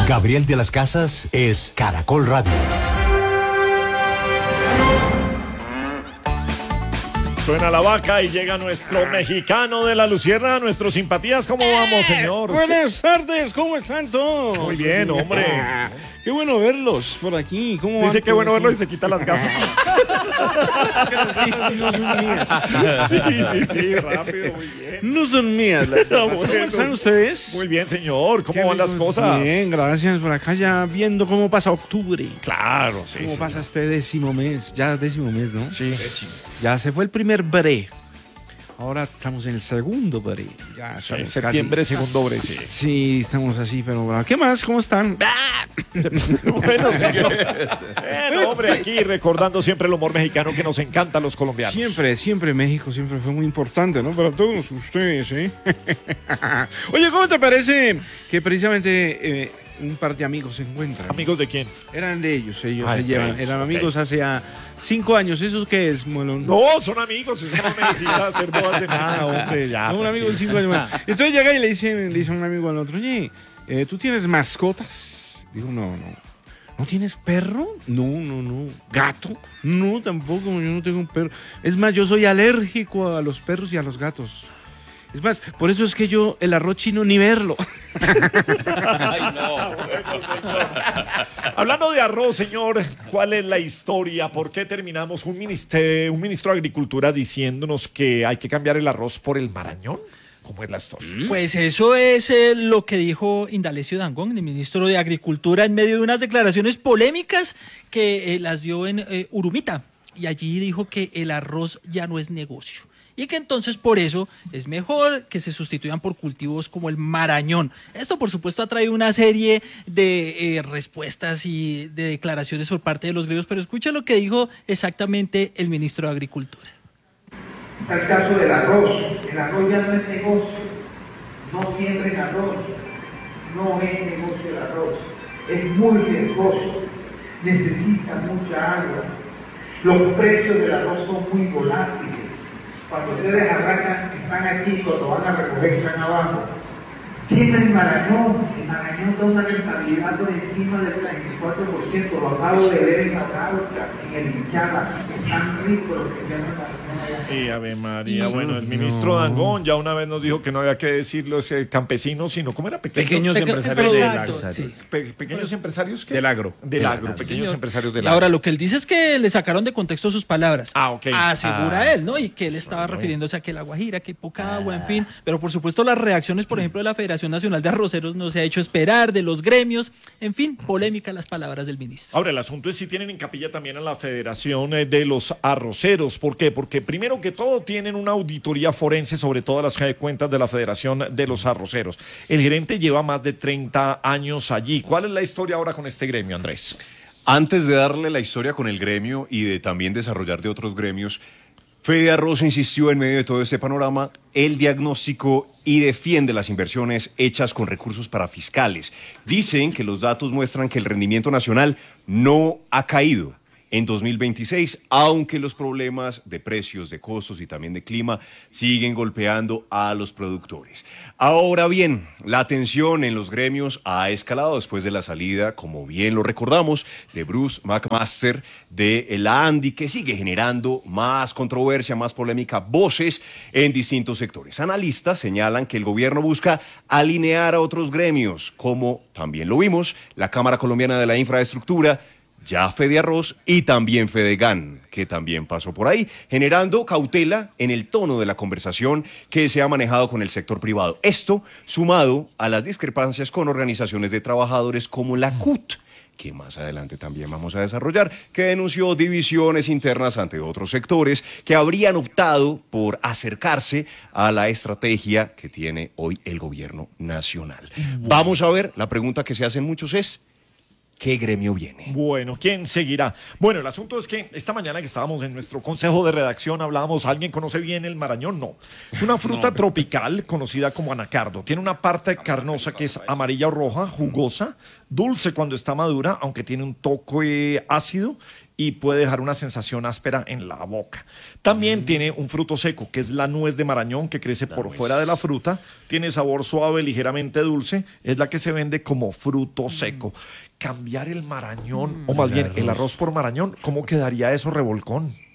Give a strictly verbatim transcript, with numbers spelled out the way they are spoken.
Gabriel de las Casas es Caracol Radio. Suena la vaca y llega nuestro mexicano de la Lucierna, nuestros simpatías. ¿Cómo vamos, señor? Buenas tardes, ¿cómo están todos? Muy bien, hombre. Qué bueno verlos por aquí. ¿Cómo Dice van que por bueno aquí? verlo y se quita las gafas. No son mías. Sí, sí, sí, rápido, muy bien. No son mías las gafas. ¿Cómo Bueno. están ustedes? Muy bien, señor. ¿Cómo Qué van las rico. cosas? Bien, gracias. Por acá ya viendo cómo pasa octubre. Claro, sí. ¿Cómo sí. pasa este décimo mes? Ya décimo mes, ¿no? Sí. Ya se fue el primer bre. Ahora estamos en el segundo bre. Ya Sí, estamos septiembre, casi. segundo bre, sí. Sí, estamos así, pero bueno. ¿Qué más? ¿Cómo están? Bueno, señor. Bueno, hombre, aquí recordando siempre el humor mexicano que nos encanta a los colombianos. Siempre, siempre México siempre fue muy importante, ¿no? Para todos ustedes, ¿eh? Oye, ¿cómo te parece que precisamente eh, un par de amigos se encuentran? ¿Amigos de quién? Eran de ellos, ellos Ah, se de llevan. ellos, Eran ok. amigos hace ah, cinco años. ¿Eso qué es, Molón? No, son amigos, eso no necesita hacer bodas de nada, hombre, ya. No, un amigo de cinco años más. Entonces llega y le dicen, le dice un amigo al otro, oye, eh, ¿tú tienes mascotas? Digo, no, no. ¿No tienes perro? No, no, no. ¿Gato? No, tampoco, yo no tengo un perro. Es más, yo soy alérgico a los perros y a los gatos. Es más, por eso es que yo el arroz chino ni verlo. Ay, no. Hablando de arroz, señor, ¿cuál es la historia? ¿Por qué terminamos un ministro, un ministro de Agricultura diciéndonos que hay que cambiar el arroz por el marañón? ¿Cómo es la historia? Pues eso es eh, lo que dijo Indalecio Dangond, el ministro de Agricultura, en medio de unas declaraciones polémicas que eh, las dio en eh, Urumita. Y allí dijo que el arroz ya no es negocio. Y que entonces por eso es mejor que se sustituyan por cultivos como el marañón. Esto por supuesto ha traído una serie de eh, respuestas y de declaraciones por parte de los gremios, pero escucha lo que dijo exactamente el ministro de Agricultura. Está el caso del arroz. El arroz ya no es negocio. No siembren arroz. No es negocio el arroz. Es muy riesgoso. Necesita mucha agua. Los precios del arroz son muy volátiles. Cuando ustedes arrancan, están aquí, cuando van a recoger, están abajo. Siempre el marañón. El marañón da una rentabilidad por encima del treinta y cuatro por ciento. Lo acabo de ver en Arauca, en el Inchala. Están ricos los que llaman marañón. Y Ave María, No, bueno, el ministro no. Dangond ya una vez nos dijo que no había que decirlo ese campesinos, sino ¿cómo era? Pequeño- Pequeños Peque- empresarios del exacto, agro. sí. pe- pequeños empresarios, ¿qué? Del agro. Del agro, pequeños Señor. empresarios Y del agro. ahora lo que él dice es que le sacaron de contexto sus palabras. Ah, ok. Asegura Ah. él, ¿no? Y que él estaba refiriéndose a que la Guajira, que poca agua, en fin. Pero por supuesto las reacciones, por ejemplo, de la Federación Nacional de Arroceros no se ha hecho esperar, de los gremios. En fin, polémica las palabras del ministro. Ahora, el asunto es si tienen en capilla también a la Federación eh, de los Arroceros. ¿Por qué? Porque primero que todo tienen una auditoría forense sobre todas las eh, cuentas de la Federación de los Arroceros. El gerente lleva más de treinta años allí. ¿Cuál es la historia ahora con este gremio, Andrés? Antes de darle la historia con el gremio y de también desarrollar de otros gremios, Fede Arroz insistió en medio de todo este panorama el diagnóstico y defiende las inversiones hechas con recursos para fiscales. Dicen que los datos muestran que el rendimiento nacional no ha caído en dos mil veintiséis, aunque los problemas de precios, de costos y también de clima siguen golpeando a los productores. Ahora bien, la tensión en los gremios ha escalado después de la salida, como bien lo recordamos, de Bruce McMaster de el ANDI, que sigue generando más controversia, más polémica, voces en distintos sectores. Analistas señalan que el gobierno busca alinear a otros gremios, como también lo vimos, la Cámara Colombiana de la Infraestructura, ya Fede Arroz y también Fedegan, que también pasó por ahí, generando cautela en el tono de la conversación que se ha manejado con el sector privado. Esto sumado a las discrepancias con organizaciones de trabajadores como la C U T, que más adelante también vamos a desarrollar, que denunció divisiones internas ante otros sectores que habrían optado por acercarse a la estrategia que tiene hoy el gobierno nacional. Vamos a ver, la pregunta que se hacen muchos es, ¿qué gremio viene? Bueno, ¿quién seguirá? Bueno, el asunto es que esta mañana que estábamos en nuestro consejo de redacción hablábamos, ¿alguien conoce bien el marañón? No. Es una fruta tropical conocida como anacardo. Tiene una parte carnosa que es amarilla o roja, jugosa, dulce cuando está madura, aunque tiene un toque ácido y puede dejar una sensación áspera en la boca. También mm. tiene un fruto seco, que es la nuez de Marañón, que crece la por nuez. fuera de la fruta, tiene sabor suave, ligeramente dulce, es la que se vende como fruto mm. seco. Cambiar el marañón, mm. o más bien el arroz por marañón, ¿cómo quedaría eso, Revolcón?